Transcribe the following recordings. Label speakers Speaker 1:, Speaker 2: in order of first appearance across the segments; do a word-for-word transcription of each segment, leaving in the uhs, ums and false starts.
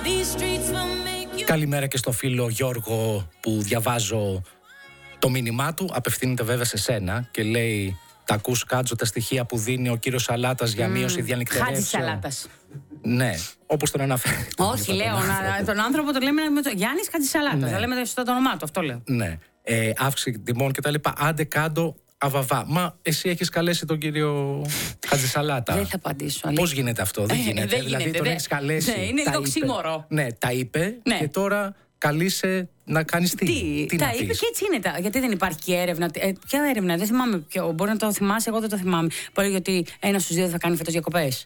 Speaker 1: Καλημέρα και στο φίλο Γιώργο που διαβάζω το μήνυμά του. Απευθύνεται βέβαια σε σένα και λέει: τα ακούς, Κάτζο, τα στοιχεία που δίνει ο κύριος Σαλάτας για μείωση mm, διανυκτερεύσεων?
Speaker 2: Χάτζης Σαλάτας.
Speaker 1: Ναι, όπως τον αναφέρει.
Speaker 2: Όχι, λέω, τον, τον άνθρωπο το λέμε με το Γιάννης Χάτζης Σαλάτας. Ναι. Δεν λέμε το όνομά του, αυτό λέω.
Speaker 1: Ναι, ε, αύξηση τιμών κτλ. Άντε κάτω, αβαβά. Μα εσύ έχεις καλέσει τον κύριο Χατζησαλάτα.
Speaker 2: Δεν θα απαντήσω.
Speaker 1: Πώς γίνεται αυτό? Δεν γίνεται.
Speaker 2: δεν
Speaker 1: δηλαδή
Speaker 2: γίνεται,
Speaker 1: τον
Speaker 2: δε...
Speaker 1: έχεις καλέσει.
Speaker 2: Ναι, είναι οξύμορο.
Speaker 1: Ναι, τα είπε
Speaker 2: ναι. Και
Speaker 1: τώρα καλείσαι να κάνεις τι.
Speaker 2: Τι,
Speaker 1: τι
Speaker 2: τα
Speaker 1: να
Speaker 2: είπε
Speaker 1: πεις.
Speaker 2: και έτσι είναι. Τα, γιατί δεν υπάρχει και έρευνα. Ε, ποια έρευνα, δεν θυμάμαι ποιο. Μπορεί να το θυμάσαι, εγώ δεν το θυμάμαι. Μπορεί γιατί ένα στους δύο θα κάνει φέτος διακοπές.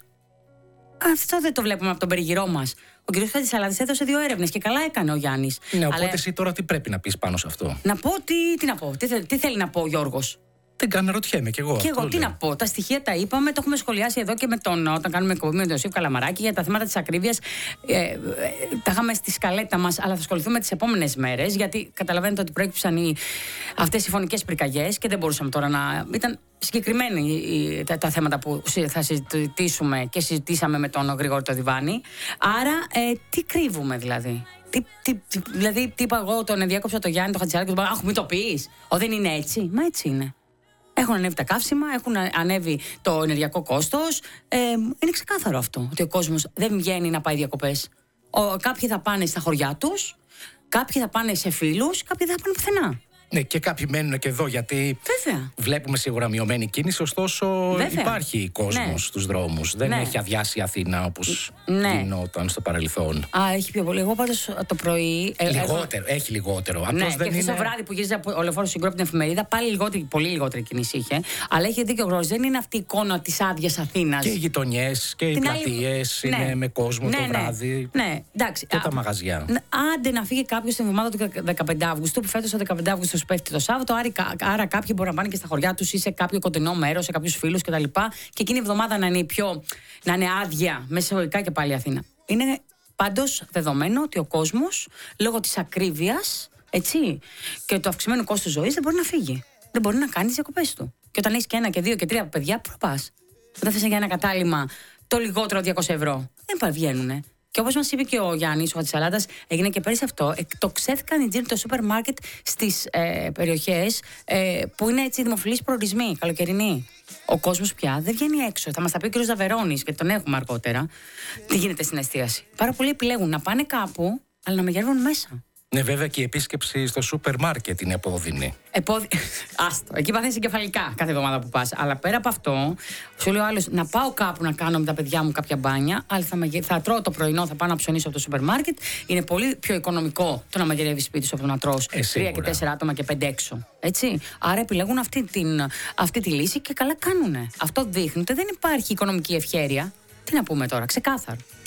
Speaker 2: Αυτό δεν το βλέπουμε από τον περιγυρό μας. Ο κ. Χατζησαλάτας έδωσε δύο έρευνες και καλά έκανε ο Γιάννης.
Speaker 1: Ναι, οπότε
Speaker 2: αλλά...
Speaker 1: εσύ τώρα τι πρέπει να πεις πάνω σε αυτό?
Speaker 2: Να πω τι, τι να πω, τι, τι θέλει να πω ο Γιώργος.
Speaker 1: Δεν κάνω, ρωτιέμαι κι εγώ.
Speaker 2: Και εγώ τι λέω. Να πω. Τα στοιχεία τα είπαμε, το έχουμε σχολιάσει εδώ και με τον, όταν κάνουμε εκπομπή με τον Σίβ Καλαμαράκη για τα θέματα της ακρίβειας. Ε, ε, τα είχαμε στη σκαλέτα μας, αλλά θα ασχοληθούμε τις επόμενες μέρες. Γιατί καταλαβαίνετε ότι προέκυψαν αυτές οι φωνικές πυρκαγιές και δεν μπορούσαμε τώρα να. Ήταν συγκεκριμένοι τα, τα θέματα που θα συζητήσουμε και συζητήσαμε με τον Γρηγόρη το Διβάνη. Άρα, ε, τι κρύβουμε δηλαδή. Τι, τι, τι, δηλαδή, τι είπα εγώ, τον διάκοψα το Γιάννη, τον Χατζησαλάτη και τον είπα: αχ, μην το πεις. Ω, δεν είναι έτσι. Μα έτσι είναι. Έχουν ανέβει τα καύσιμα, έχουν ανέβει το ενεργειακό κόστος. Ε, είναι ξεκάθαρο αυτό, ότι ο κόσμος δεν βγαίνει να πάει διακοπές. Ο, κάποιοι θα πάνε στα χωριά τους, κάποιοι θα πάνε σε φίλους, κάποιοι δεν θα πάνε πουθενά.
Speaker 1: Ναι, και κάποιοι μένουν και εδώ γιατί
Speaker 2: βέβαια.
Speaker 1: Βλέπουμε σίγουρα μειωμένη κίνηση, ωστόσο βέβαια. Υπάρχει κόσμος ναι. στους δρόμους. Δεν ναι. έχει αδειάσει η Αθήνα όπως ναι. γινόταν στο παρελθόν.
Speaker 2: Α, έχει πιο πολύ. Εγώ πάντως το πρωί.
Speaker 1: Λιγότερο, έχω... έχει λιγότερο.
Speaker 2: Ναι,
Speaker 1: Απλώς
Speaker 2: και
Speaker 1: δεν
Speaker 2: χθες
Speaker 1: είναι...
Speaker 2: το βράδυ που γύριζε ο λεωφόρος στην Κρόπη την εφημερίδα, πάλι λιγότερη, πολύ λιγότερη κίνηση είχε. Αλλά έχει δίκιο ο Γρόζης, δεν είναι αυτή η εικόνα της άδειας Αθήνας.
Speaker 1: Και οι γειτονιές και οι πλατείες άλλη... είναι ναι. με κόσμο ναι, το βράδυ.
Speaker 2: Ναι, ναι. εντάξει.
Speaker 1: Και α... τα μαγαζιά.
Speaker 2: Άντε να φύγει κάποιος την εβδομάδα του δεκαπέντε Αυγούστου, που φέτος το δεκαπέντε Αυγούστου πέφτει το Σάββατο. Άρα κάποιοι μπορούν να πάνε και στα χωριά τους ή σε κάποιο κοντινό μέρος, σε κάποιους φίλους κτλ. Και, και εκείνη η εβδομάδα να είναι πιο. Να είναι άδεια, μεσαιωικά και πάλι η Αθήνα. Είναι πάντως δεδομένο ότι ο κόσμος λόγω της ακρίβειας, έτσι, και του αυξημένου κόστου ζωής δεν μπορεί να φύγει. Δεν μπορεί να κάνει τις διακοπές του. Και όταν έχεις και ένα και δύο και τρία παιδιά, πού πας? Όταν θες για ένα κατάλημα το λιγότερο διακόσια ευρώ, δεν παρβγαίνουνε. Και όπως μας είπε και ο Γιάννης, ο Χατζησαλάτας, έγινε και πέρυσι αυτό. Εκτοξεύθηκαν οι τζίροι το σούπερ μάρκετ στις ε, περιοχές ε, που είναι έτσι δημοφιλείς προορισμοί, καλοκαιρινοί. Ο κόσμος πια δεν βγαίνει έξω. Θα μας τα πει ο κ. Ζαβερώνης, γιατί τον έχουμε αργότερα. Τι γίνεται στην εστίαση? Πάρα πολλοί επιλέγουν να πάνε κάπου, αλλά να μεγαλώνουν μέσα.
Speaker 1: Ναι, βέβαια και η επίσκεψη στο σούπερ μάρκετ είναι επώδυνη.
Speaker 2: Επώδυνη. Άστο. Εκεί παθαίνεις εγκεφαλικά κάθε εβδομάδα που πας. Αλλά πέρα από αυτό, σου λέει ο άλλος να πάω κάπου να κάνω με τα παιδιά μου κάποια μπάνια, αλλά θα, μαγε... θα τρώω το πρωινό, θα πάω να ψωνίσω από το σούπερ μάρκετ. Είναι πολύ πιο οικονομικό το να μαγειρεύεις σπίτι σου από το να τρως ε, τρία και τέσσερα άτομα και πέντε έξω. Έτσι. Άρα επιλέγουν αυτή, την... αυτή τη λύση και καλά κάνουνε. Αυτό δείχνει ότι δεν υπάρχει οικονομική ευχέρεια. Τι να πούμε τώρα, ξεκάθαρο.